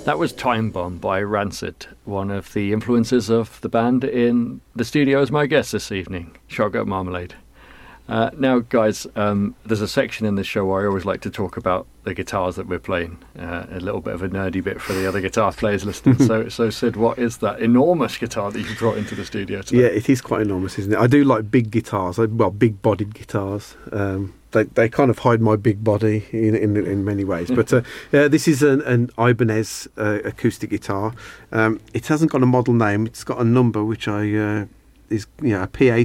That was Time Bomb by Rancid, one of the influences of the band in the studio as my guest this evening, Shotgun Marmalade. Now, guys, there's a section in this show where I always like to talk about the guitars that we're playing, a little bit of a nerdy bit for the other guitar players listening. So, Sid, what is that enormous guitar that you brought into the studio today? Yeah, it is quite enormous, isn't it? I do like big guitars, big-bodied guitars. They kind of hide my big body in many ways. But this is an Ibanez acoustic guitar. It hasn't got a model name. It's got a number which is a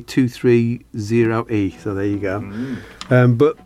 PA230E. So there you go. But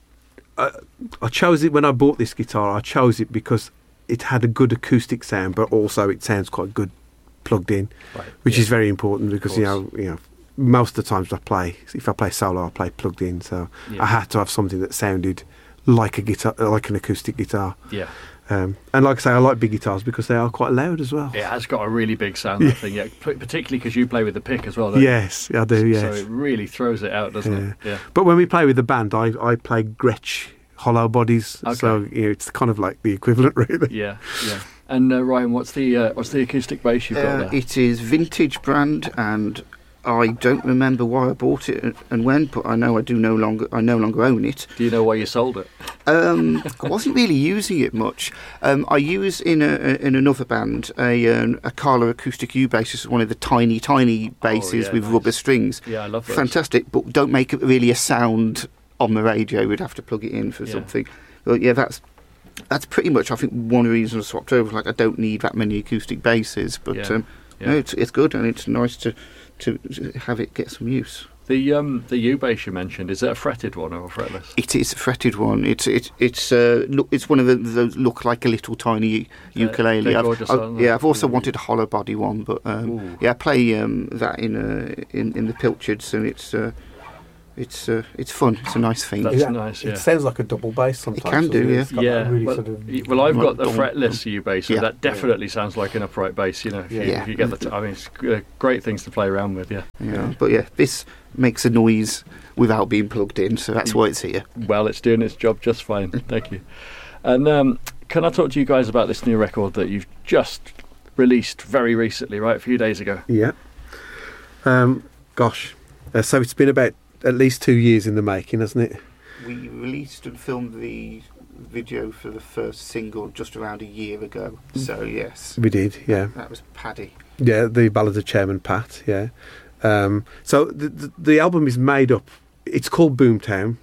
I chose it when I bought this guitar. I chose it because it had a good acoustic sound, but also it sounds quite good plugged in, which is very important because you know. Most of the times if I play solo, I play plugged in. So I had to have something that sounded like a guitar, like an acoustic guitar. Yeah. And like I say, I like big guitars because they are quite loud as well. It has got a really big sound, that thing, particularly because you play with the pick as well, don't you? Yes, I do, yes. So it really throws it out, doesn't it? Yeah. But when we play with the band, I play Gretsch hollow bodies, okay. So it's kind of like the equivalent, really. Yeah. And Ryan, what's the acoustic bass you've got there? It is vintage brand, and I don't remember why I bought it and when, but I know I no longer own it. Do you know why you sold it? I wasn't really using it much. I use in another band a Carla acoustic U bass. It's one of the tiny basses with rubber strings. Yeah, I love those. Fantastic, but don't make it really a sound on the radio. We'd have to plug it in for something. But yeah, that's pretty much, I think, one reason I swapped over. Like, I don't need that many acoustic basses, but no, it's good, and it's nice to have it get some use. The U bass you mentioned, is it a fretted one or a fretless? It is a fretted one. It's one of those look like a little tiny ukulele. I've also wanted a hollow body one, but I play that in the Pilchards, and it's fun. It's a nice thing. That's nice. Yeah. It sounds like a double bass sometimes. It can do, yeah. Really well, I've got the fretless U bass, so that definitely sounds like an upright bass. You know, if you get the, it's great things to play around with. Yeah. But this makes a noise without being plugged in, so that's why it's here. Well, it's doing its job just fine. Thank you. And can I talk to you guys about this new record that you've just released very recently, right? A few days ago. Yeah. So it's been about at least 2 years in the making, hasn't it? We released and filmed the video for the first single just around a year ago. So yes, we did. Yeah, that was Paddy. Yeah, the Ballad of Chairman Pat. Yeah. So the album is made up. It's called Boomtown.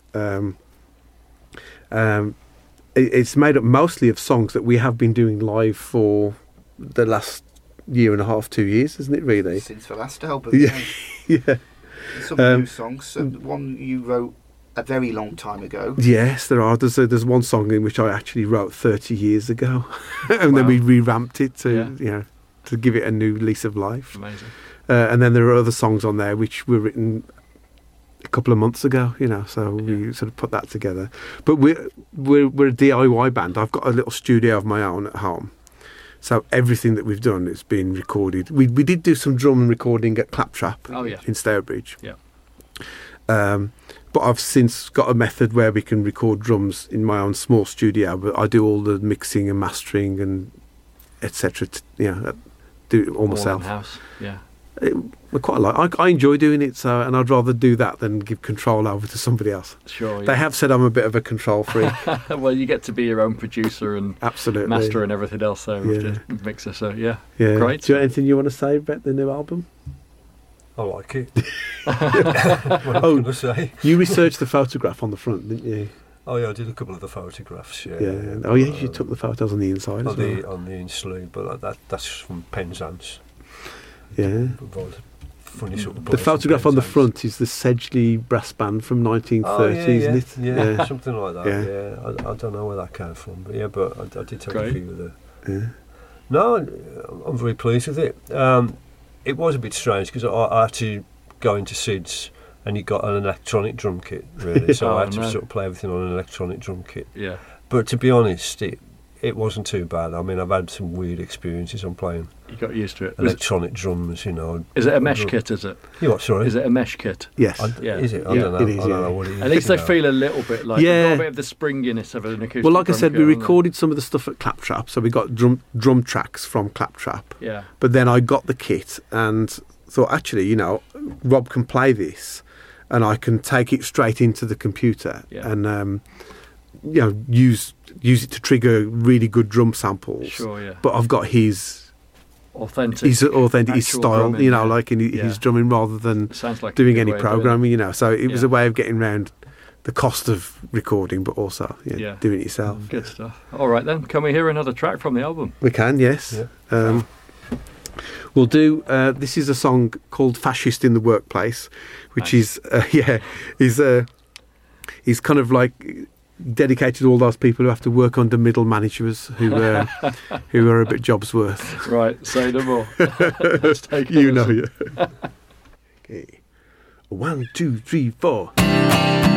It's made up mostly of songs that we have been doing live for the last year and a half, 2 years, isn't it? Really, since the last album. Yeah. Some new songs. One you wrote a very long time ago. Yes, there are. There's one song in which I actually wrote 30 years ago, and then we revamped it to give it a new lease of life. Amazing. And then there are other songs on there which were written a couple of months ago. So we sort of put that together. But we're a DIY band. I've got a little studio of my own at home. So everything that we've done has been recorded. We did do some drum recording at Claptrap in Stourbridge. Yeah. But I've since got a method where we can record drums in my own small studio. But I do all the mixing and mastering and etc. Do it all myself. In-house. Yeah. I enjoy doing it, and I'd rather do that than give control over to somebody else. Sure. Yeah. They have said I'm a bit of a control freak. Well, you get to be your own producer and absolutely master and everything else there with the mixer. So yeah. Great. Do you have anything you want to say about the new album? I like it. What am I going to say? You researched the photograph on the front, didn't you? Oh yeah, I did a couple of the photographs. Yeah. Oh yeah, you took the photos on the inside as well. On the inside, but that's from Penzance. Yeah. Funny sort of the photograph on the front is the Sedgley brass band from 1930, isn't it? Yeah, something like that. Yeah, I don't know where that came from, but I did take a few of the. Yeah. No, I'm very pleased with it. It was a bit strange because I had to go into Sid's and you got an electronic drum kit, really. So I had to sort of play everything on an electronic drum kit. Yeah. But to be honest, it wasn't too bad. I mean, I've had some weird experiences on playing You got used to it. electronic drums, you know. Is it a mesh kit, is it? You what, sorry? Is it a mesh kit? Yes. Yeah. Is it? I Yeah. don't know. It is, I don't yeah. know what it is. At least they you know. feel a little bit like Yeah. they've got a bit of the springiness of an acoustic Well, like I drum said, kit, we haven't they? recorded some of the stuff at Claptrap, so we got drum tracks from Claptrap. Yeah. But then I got the kit and thought, actually, you know, Rob can play this, and I can take it straight into the computer and you know, use it to trigger really good drum samples. Sure, yeah. But I've got his Authentic. his actual style, drumming, you know, yeah. like in Yeah. his drumming rather than Sounds like a doing good any way of doing it. programming, you know. So it was Yeah. a way of getting around the cost of recording, but also Yeah. doing it yourself. Good stuff. All right then, can we hear another track from the album? We can, yes. Yeah. We'll do. This is a song called "Fascist in the Workplace," which Nice. is kind of like dedicated to all those people who have to work under middle managers who who are a bit jobs worth. Right, say no more. Let's take a You know listen. you. Okay. 1, 2, 3, 4.